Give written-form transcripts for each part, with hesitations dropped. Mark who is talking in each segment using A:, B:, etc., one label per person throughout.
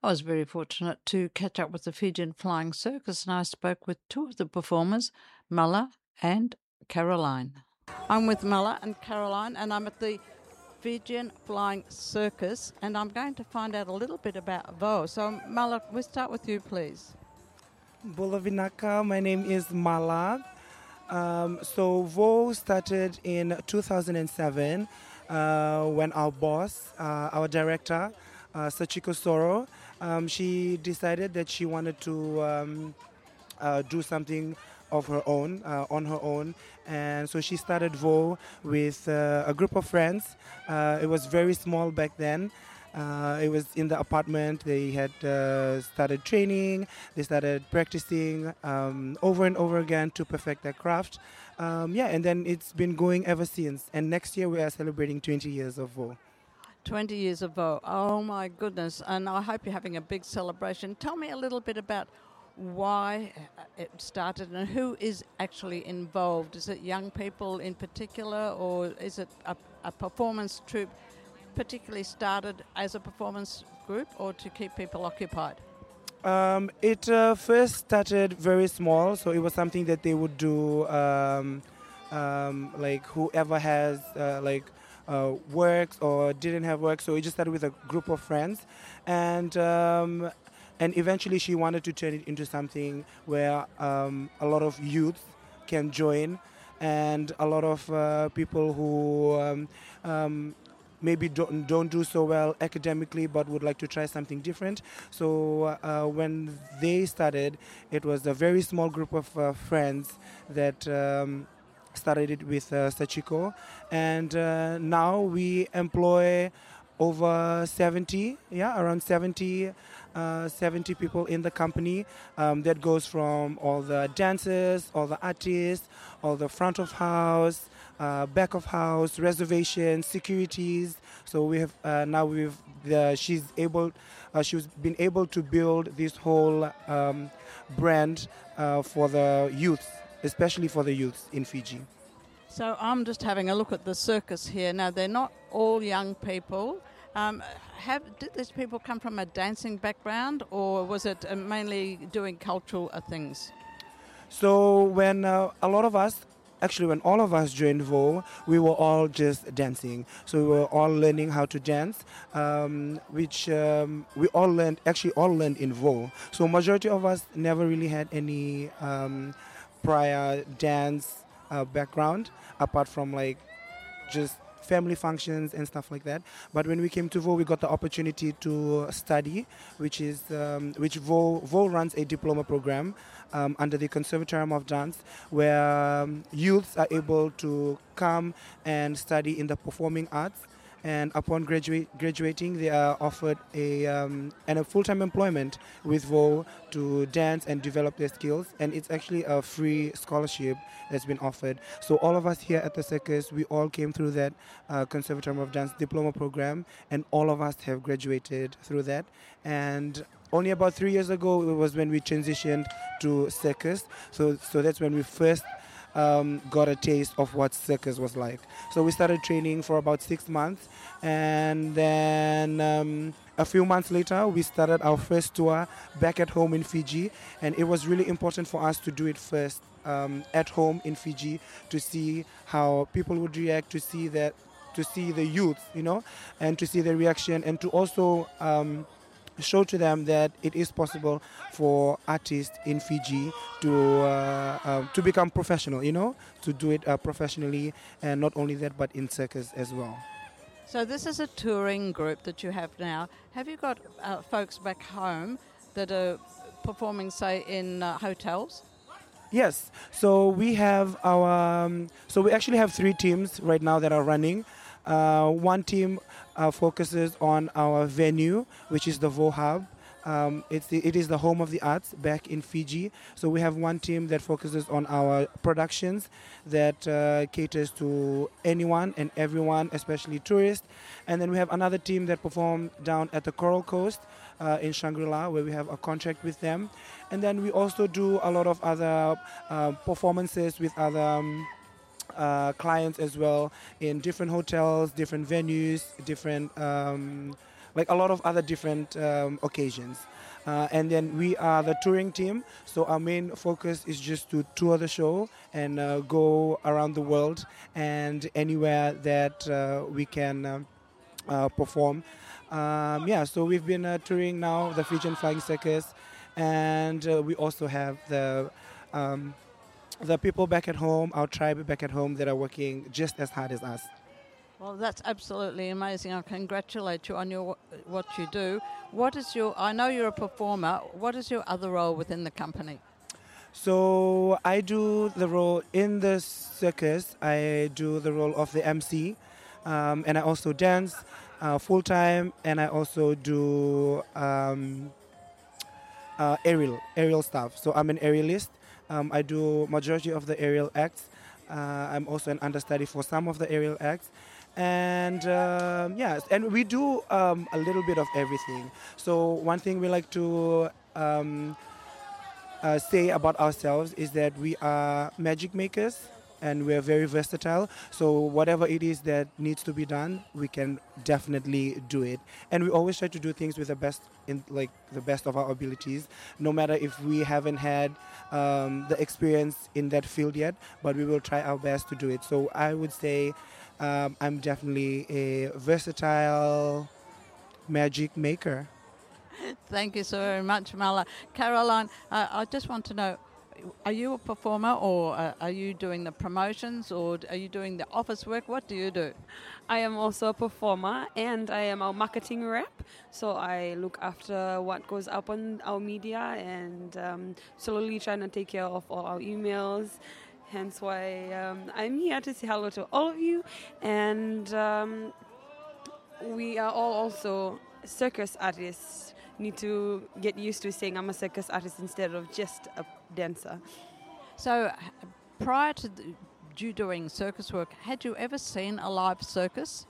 A: I was very fortunate to catch up with the Fijian Flying Circus, and I spoke with two of the performers, Mala and Caroline. I'm with Mala and Caroline, and I'm at the Fijian Flying Circus, and I'm going to find out a little bit about Vo. So, Mala, we'll start with you, please.
B: Bulavinaka, my name is Mala. So Vo started in 2007 when our boss, our director, Sachiko Soro, she decided that she wanted to do something of her own, on her own. And so she started Vo with a group of friends. It was very small back then. It was in the apartment. They had started training. They started practicing over and over again to perfect their craft. And then it's been going ever since. And next year we are celebrating 20 years of Vo.
A: 20 years of Vo. Oh, my goodness. And I hope you're having a big celebration. Tell me a little bit about why it started and who is actually involved. Is it young people in particular, or is it a performance troupe particularly started as a performance group or to keep people occupied?
B: It first started very small, so it was something that they would do like whoever has works or didn't have work. So it just started with a group of friends, and eventually she wanted to turn it into something where a lot of youth can join, and a lot of people who maybe don't do so well academically but would like to try something different. So when they started, it was a very small group of friends that started it with Sachiko, and now we employ over 70, around 70 people in the company. That goes from all the dancers, all the artists, all the front of house, back of house, reservations, securities. So we have she's been able to build this whole brand for the youth, especially for the youth in Fiji.
A: So I'm just having a look at the circus here. Now, they're not all young people. Did these people come from a dancing background, or was it mainly doing cultural things?
B: So when when all of us joined Vo, we were all just dancing. So we were all learning how to dance, which we all learned in Vo. So majority of us never really had any prior dance background, apart from like just family functions and stuff like that. But when we came to Vo, we got the opportunity to study, which Vo runs a diploma program under the Conservatorium of Dance, where youths are able to come and study in the performing arts. And upon graduating, they are offered a full-time employment with Vo to dance and develop their skills. And it's actually a free scholarship that's been offered. So all of us here at the circus, we all came through that Conservatorium of Dance diploma program, and all of us have graduated through that. And only about 3 years ago, it was when we transitioned to circus. So that's when we first got a taste of what circus was like. So we started training for about 6 months, and then a few months later we started our first tour back at home in Fiji, and it was really important for us to do it first at home in Fiji, to see how people would react, to see the youth, and to see the reaction, and to also show to them that it is possible for artists in Fiji to become professional, to do it professionally, and not only that, but in circus as well.
A: So this is a touring group that you have now. Have you got folks back home that are performing, say, in hotels?
B: Yes. So we have we actually have 3 teams right now that are running. One team focuses on our venue, which is the Vo Hub. It is the home of the arts back in Fiji. So we have one team that focuses on our productions that caters to anyone and everyone, especially tourists. And then we have another team that perform down at the Coral Coast in Shangri-La, where we have a contract with them. And then we also do a lot of other performances with other clients as well, in different hotels, different venues, different like a lot of other different occasions. And then we are the touring team, so our main focus is just to tour the show and go around the world and anywhere that we can perform. Yeah, so we've been touring now the Fijian Flying Circus, and we also have the people back at home, our tribe back at home, that are working just as hard as us.
A: Well, that's absolutely amazing. I congratulate you on what you do. What is your? I know you're a performer. What is your other role within the company?
B: So I do the role in the circus. I do the role of the MC, and I also dance full time, and I also do aerial stuff. So I'm an aerialist. I do majority of the aerial acts. I'm also an understudy for some of the aerial acts. And yeah, and we do a little bit of everything. So one thing we like to say about ourselves is that we are magic makers and we're very versatile. So whatever it is that needs to be done, we can definitely do it. And we always try to do things with the best the best of our abilities, no matter if we haven't had the experience in that field yet, but we will try our best to do it. So I would say I'm definitely a versatile magic maker.
A: Thank you so very much, Mala. Caroline, I just want to know, are you a performer, or are you doing the promotions, or are you doing the office work? What do you do?
C: I am also a performer, and I am our marketing rep. So I look after what goes up on our media and slowly trying to take care of all our emails. Hence why I'm here to say hello to all of you. And we are all also circus artists. Need to get used to saying I'm a circus artist instead of just a dancer.
A: So prior to you doing circus work, had you ever seen a live circus?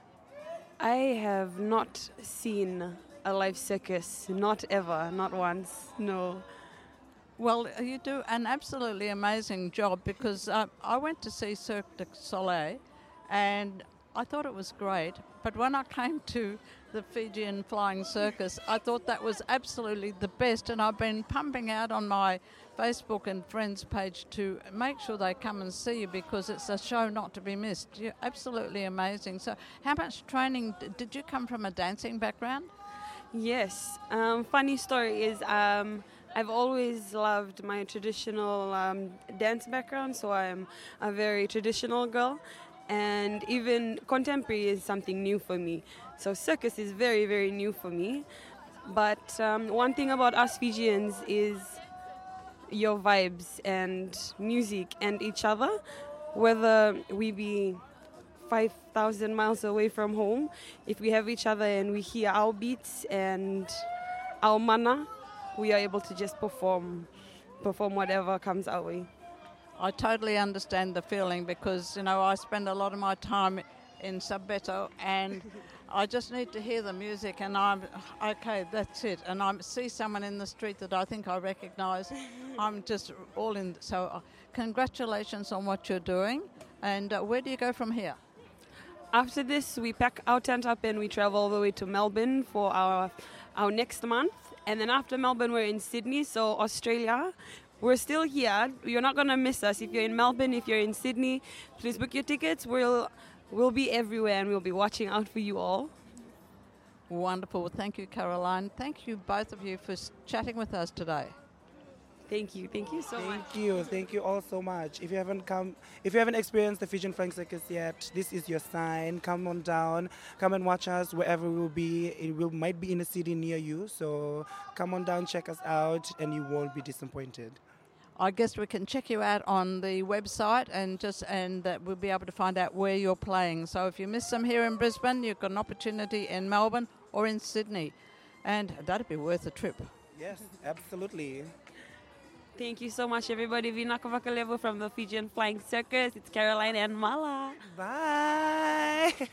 C: I have not seen a live circus, not ever, not once, no.
A: Well, you do an absolutely amazing job, because I went to see Cirque du Soleil and I thought it was great, but when I came to the Fijian Flying Circus, I thought that was absolutely the best, and I've been pumping out on my Facebook and friends page to make sure they come and see you, because it's a show not to be missed. You're absolutely amazing. So how much training, did you come from a dancing background?
C: Yes. Funny story is I've always loved my traditional dance background, so I'm a very traditional girl. And even contemporary is something new for me. So circus is very, very new for me. But one thing about us Fijians is your vibes and music and each other. Whether we be 5,000 miles away from home, if we have each other and we hear our beats and our mana, we are able to just perform whatever comes our way.
A: I totally understand the feeling, because, you know, I spend a lot of my time in Sabeto and I just need to hear the music and I'm, okay, that's it. And I see someone in the street that I think I recognise, I'm just all in. So congratulations on what you're doing. And where do you go from here?
C: After this, we pack our tent up and we travel all the way to Melbourne for our next month. And then after Melbourne, we're in Sydney, so Australia. We're still here. You're not going to miss us. If you're in Melbourne, if you're in Sydney, please book your tickets. We'll be everywhere and we'll be watching out for you all.
A: Wonderful. Thank you, Caroline. Thank you, both of you, for chatting with us today.
C: Thank you. Thank you so much.
B: Thank you all so much. If you haven't experienced the Fijian Flying Circus yet, this is your sign. Come on down. Come and watch us wherever we will be. Might be in a city near you. So come on down, check us out, and you won't be disappointed.
A: I guess we can check you out on the website and we'll be able to find out where you're playing. So if you miss them here in Brisbane, you've got an opportunity in Melbourne or in Sydney, and that'd be worth a trip.
B: Yes, absolutely.
C: Thank you so much, everybody. Vinaka Vakalevo from the Fijian Flying Circus. It's Caroline and Mala.
B: Bye.